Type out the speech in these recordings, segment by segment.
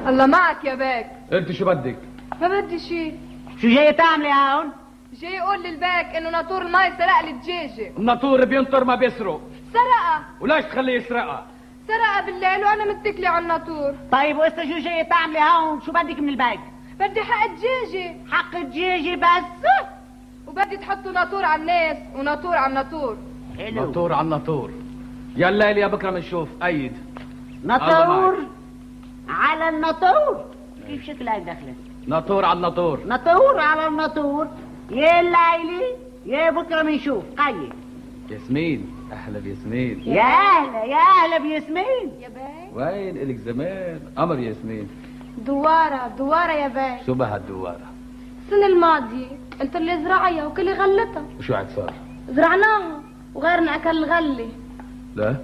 الله معك يا باك. انت شو بدك؟ ما بدي شيء. شو جاي تعملي هون؟ جاي يقول للباك انه ناطور المي سرق لي الدجاجه. الناطور بينطر ما بيسرق. سرقها. وليش تخليه يسرقها؟ سرقها بالليل وانا متكله على الناطور. طيب وإسا شو جاي تعملي هون؟ شو بدك من الباك؟ بدي حق الدجاجه. حق الدجاجه بس؟ وبدي تحطوا ناطور على الناس وناطور على الناطور. حلو. ناطور على الناطور. يا الليل يا بكره بنشوف. ايد ناطور على الناطور. كيف شكلها دخلت؟ ناطور على الناطور. ناطور على الناطور. يا الليلي يا بكره بنشوف. قيد ياسمين. اهلا بياسمين. يا اهلا يا اهلا بياسمين. يا باي وين الك زمان؟ قمر ياسمين. دوارة يا باي. شو بها الدواره؟ السنة الماضية انت اللي زرعيها وكل غلتها. وشو عاد صار؟ زرعناها وغيرنا اكل الغلة. لا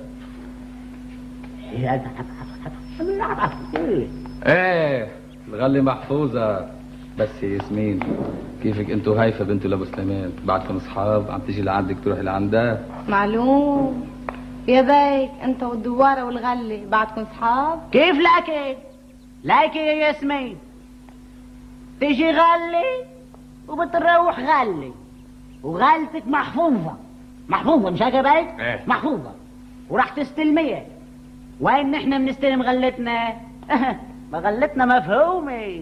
ايه الغلة محفوظة. بس يا ياسمين كيفك انتو هايفة بنت لابو سليمان؟ بعدكم اصحاب عم تيجي لعندك تروحي لعندها؟ معلوم يا بايك. انت والدوارة والغلة بعدكم اصحاب؟ كيف لكن يا ياسمين تيجي غلي وبتروح غلي وغلتك محفوظة مش هيك يا بايك؟ ايه محفوظة وراح تستلميها. وين نحن بنستلم غلتنا؟ ما غلتنا مفهومة.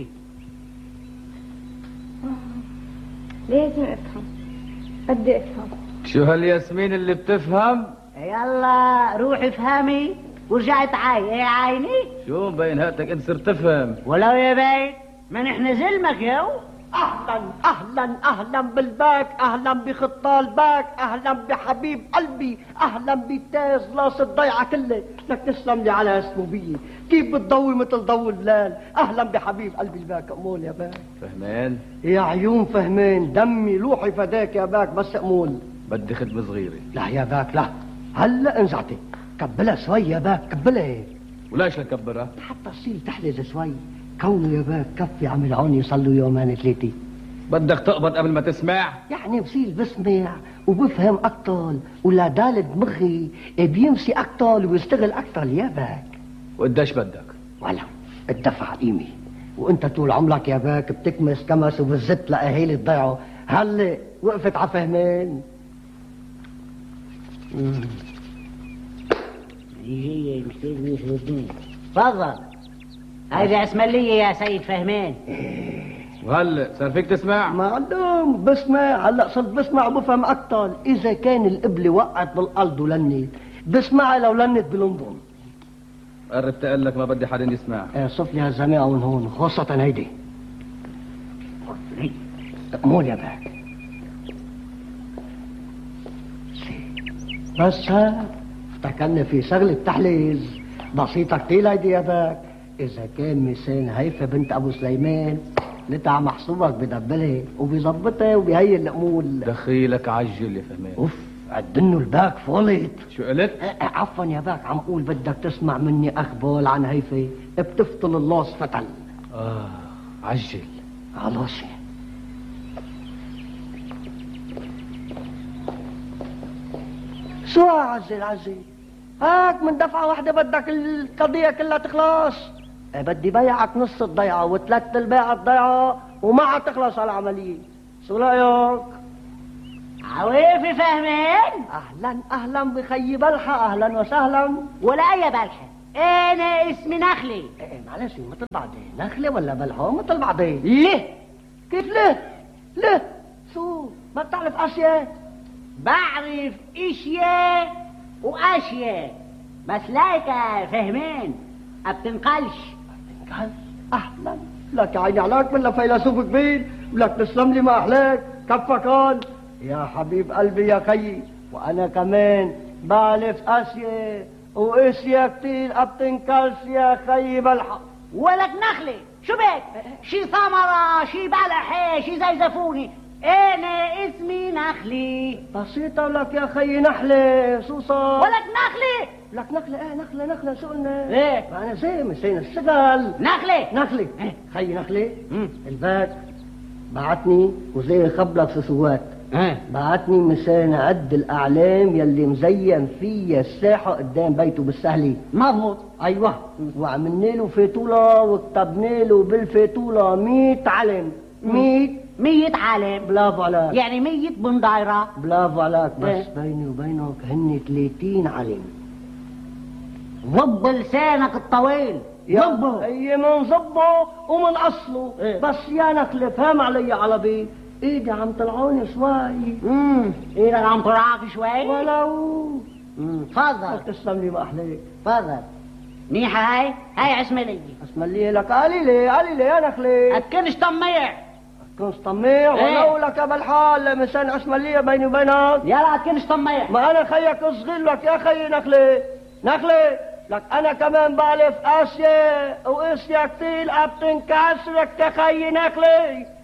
لازم افهم. بدي افهم. شو هالياسمين اللي بتفهم؟ يلا روحي افهمي ورجعي تعاي. ايه عيني؟ شو مبين هاتك انت صرت تفهم؟ ولو يا باي ما نحن زلمك يو. اهلا بالباك، اهلا بخطال باك، اهلا بحبيب قلبي، اهلا بتاز لاص الضيعه كلها. لك تسلم لي على اسموبيه، كيف بتضوي مثل ضوء الليل. اهلا بحبيب قلبي الباك. امول يا باك. فهمان؟ يا عيون فهمان، دمي لوحي فداك يا باك. بس امول بدي خدمة صغيرة. لا يا باك لا، هلا انزعتي. كبلها شوي يا باك، كبلها. وليش نكبرها؟ حتى تصير تحلز شوي. كونه يا باك كفي عم يلعون يصلوا يومين ثلاثه. بدك تقبض قبل ما تسمع؟ يعني بصير بسمع وبفهم اكتر، ولا دال دمخي بيمسي اكتر ويشتغل اكتر يا باك. وقديش بدك؟ ولا الدفع قيمه، وانت طول عمرك يا باك بتكمس كمس وبالزت لاهالي الضيعه. هلا وقفت على فهمان. هي تفضل. هذه اسملية يا سيد فهمان. وهلا صار فيك تسمع؟ معلوم بسمع. هلا صرت بسمع وبفهم اكتر. اذا كان القبله وقعت بالارض ولنت بسمعها لو لنت بلندن. قربت اقول لك ما بدي حدا يسمع. صف لي هالزماعه من هون، خاصة هيدي. مول يا باك. بس افتكرنا في شغلة تحليز بسيطة كتير هيدي يا باك. إذا كان ميسان هيفا بنت أبو سليمان لتع محسوبك بدبلها وبيظبطها وبيهيئ الأمور. دخيلك عجل يا فهمان. اوف عدنه الباك فولت. شو قلت؟ عفوا يا باك، عم قول بدك تسمع مني أخبار عن هيفا بتفطل اللاص فتل. عجل. خلاص شو عزل هاك من دفعة واحدة بدك القضية كلها تخلص. بدي بيعك نص الضيعة وثلاث ارباع الضيعة وما تخلص على العملية. شو رأيك؟ عويفي فهمان. اهلا بخي بلحة. اهلا وسهلا. ولا يا بلحة، انا اسمي نخلي. معلش مثل بعضين. نخلة ولا بلحة مثل بعضين. ليه؟ كيف ليه شو ما بتعرف اشياء؟ بعرف اشياء واشياء بس لايك فهمان بتنقلش. اهلا لك عيني عليك من فيلسوف كبير. ولك تسلم لي ما احلاك. كفك هون يا حبيب قلبي يا خيي. وانا كمان بعرف اشياء واشياء كتير بتنقلش يا خيي بلحق. ولك نخلي شو بك؟ شي ثمرة شي بلحة شي زي زفوني. انا اسمي نخلي. بسيطة لك يا خيي. نحلة شو صار؟ ولك نخلي. لك نخلة. نخلة شو قلنا؟ ايه انا زي مسينا الشغل. نخلي خيي نخلة. الباك بعتني وزي خبلك سوات بعتني مشان اعد الاعلام يلي مزين فيها الساحه قدام بيته بالسهله. مضبوط. ايوه، وعملنا له فيتوله وكتبنا له بالفيتوله 100 علم. 100 علم. برافو عليك. يعني 100 بندايره. برافو عليك. بس بيني وبينك هن 30 علم. ضب لسانك الطويل. ضبه. هي من ضبه ومن اصله. بس يا نخلة فهم علي على بيت ايدي عم طلعوني شوي. ايدك عم طلعك شوي ولو. تفضل. تسلم لي ما احلاك. تفضل. منيحة هاي عسملية. عسملية لك قليلة يا نخلة. اتكنش طميع. اتكنش طميع ولو لك بالحال مشان عسملية بيني وبينك. يلا اتكنش طميع. ما انا خيك صغير لك يا خيي نخلة لك انا كمان بعرف اسيا واسيا كتير ابتنكسرك يا خيي نخلة.